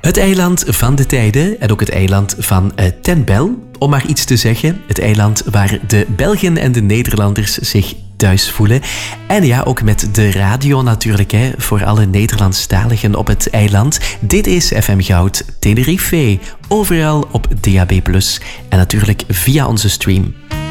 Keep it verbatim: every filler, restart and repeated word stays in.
Het eiland van de tijden en ook het eiland van uh, Ten Bel, om maar iets te zeggen. Het eiland waar de Belgen en de Nederlanders zich thuis voelen. En ja, ook met de radio natuurlijk, hè, voor alle Nederlandstaligen op het eiland. Dit is F M Goud Tenerife, overal op D A B plus, en natuurlijk via onze stream.